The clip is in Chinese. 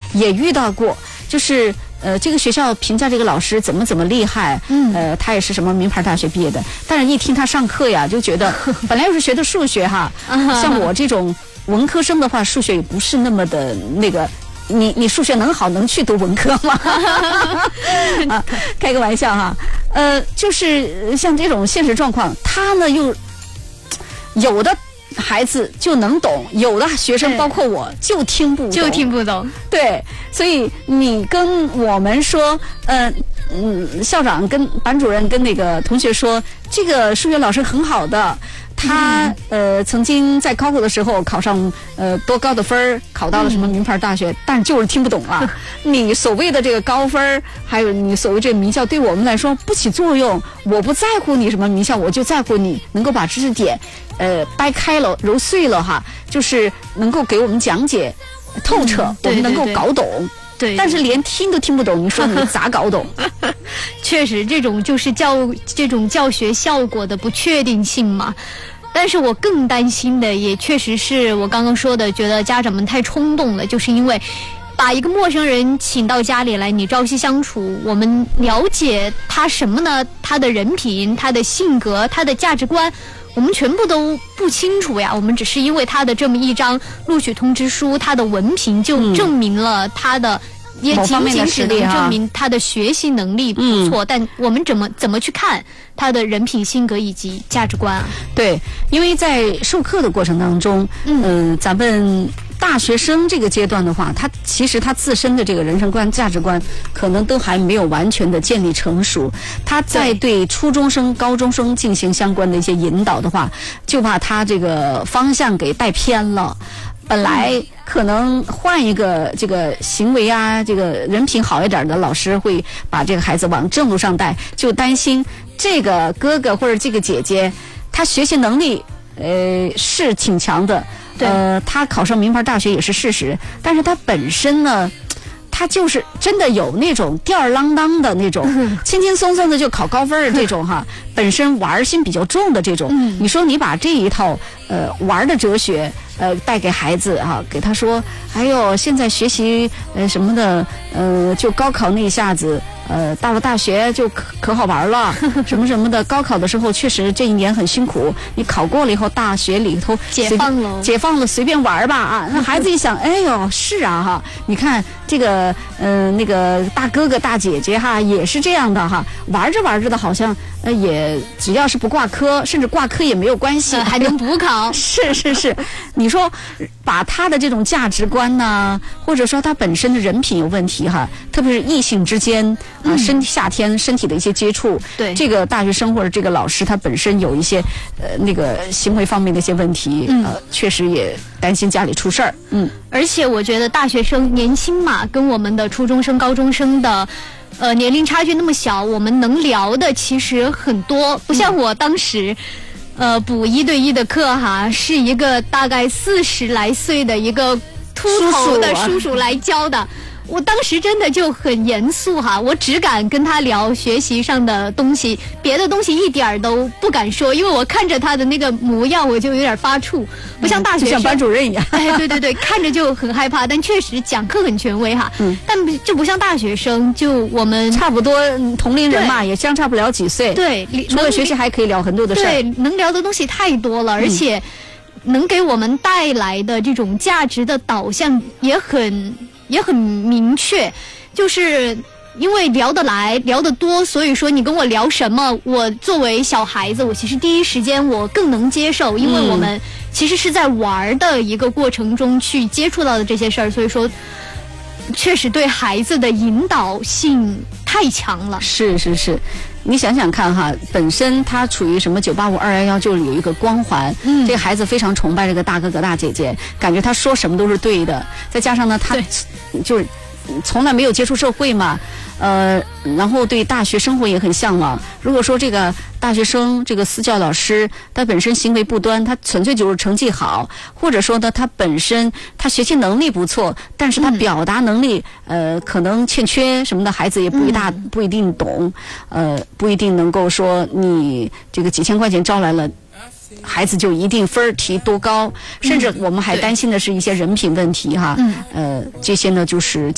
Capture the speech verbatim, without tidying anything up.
也遇到过，就是呃这个学校评价这个老师怎么怎么厉害，嗯，呃他也是什么名牌大学毕业的，但是一听他上课呀，就觉得本来又是学的数学哈，像我这种文科生的话，数学也不是那么的那个。你你数学能好能去读文科吗？啊，开个玩笑哈，呃，就是像这种现实状况，他呢又有的孩子就能懂，有的学生包括我就听不懂， 就听不懂。 对，所以你跟我们说，呃嗯，校长跟班主任跟那个同学说，这个数学老师很好的。他呃曾经在高考的时候考上呃多高的分儿，考到了什么名牌大学，嗯、但就是听不懂啊。你所谓的这个高分，还有你所谓这个名校，对我们来说不起作用。我不在乎你什么名校，我就在乎你能够把知识点呃掰开了揉碎了哈，就是能够给我们讲解透彻，嗯、我们能够搞懂。 对， 但是连听都听不懂，你说你咋搞懂？ 确实，这种就是教这种教学效果的不确定性嘛。但是我更担心的也确实是我刚刚说的，觉得家长们太冲动了，就是因为把一个陌生人请到家里来，你朝夕相处，我们了解他什么呢？他的人品、他的性格、他的价值观，我们全部都不清楚呀。我们只是因为他的这么一张录取通知书，他的文凭就证明了他的。嗯也仅仅只能证明他的学习能力不错，嗯、但我们怎么怎么去看他的人品、性格以及价值观啊？ 对，因为在授课的过程当中，嗯、呃，咱们大学生这个阶段的话，他其实他自身的这个人生观、价值观可能都还没有完全的建立成熟。他在对初中生、高中生进行相关的一些引导的话，就把他这个方向给带偏了。本来可能换一个这个行为啊，这个人品好一点的老师会把这个孩子往正路上带，就担心这个哥哥或者这个姐姐，他学习能力呃是挺强的，呃，他考上名牌大学也是事实，但是他本身呢，他就是真的有那种吊儿郎当的那种，轻轻松松的就考高分儿这种哈，本身玩心比较重的这种，你说你把这一套呃玩的哲学。呃，带给孩子啊，给他说，哎呦，现在学习呃什么的，呃，就高考那一下子，呃，到了大学就可可好玩了，什么什么的。高考的时候确实这一年很辛苦，你考过了以后，大学里头解放了， 解放了，随便玩吧啊！那孩子一想，哎呦，是啊哈，你看这个，嗯、呃，那个大哥哥大姐姐哈，也是这样的哈，玩着玩着的，好像呃也只要是不挂科，甚至挂科也没有关系， 呃、还能补考。 是是是，你。说把他的这种价值观呢，或者说他本身的人品有问题哈，特别是异性之间啊，身夏天身体的一些接触， 对这个大学生或者这个老师他本身有一些呃那个行为方面的一些问题，嗯、呃，确实也担心家里出事儿，嗯， 而且我觉得大学生年轻嘛，跟我们的初中生、高中生的。呃，年龄差距那么小，我们能聊的其实很多，不像我当时。呃，补一对一的课哈，是一个大概四十来岁的一个秃头的叔叔来教的。我当时真的就很严肃哈，我只敢跟他聊学习上的东西，别的东西一点儿都不敢说，因为我看着他的那个模样，我就有点发怵，不像大学生， 就像班主任一样。 哎，对对对，看着就很害怕，但确实讲课很权威哈。嗯，但就不像大学生，就我们差不多同龄人嘛，也相差不了几岁。 对， 除了学习还可以聊很多的事儿。 对，能聊的东西太多了，而且能给我们带来的这种价值的导向也很。也很明确，就是因为聊得来聊得多，所以说你跟我聊什么，我作为小孩子，我其实第一时间我更能接受，因为我们其实是在玩的一个过程中去接触到的这些事儿，所以说确实对孩子的引导性太强了。 是是是，你想想看哈，本身他处于什么九八五二幺幺，就是有一个光环，嗯，这个孩子非常崇拜这个大哥哥大姐姐，感觉他说什么都是对的，再加上呢，他就是从来没有接触社会嘛，呃，然后对大学生活也很向往。如果说这个大学生这个私教老师他本身行为不端，他纯粹就是成绩好，或者说呢他本身他学习能力不错，但是他表达能力、嗯、呃可能欠缺什么的，孩子也不一大、嗯、不一定懂，呃不一定能够说你这个几千块钱招来了。孩子就一定分儿提多高，甚至我们还担心的是一些人品问题哈，嗯、呃，这些呢就是。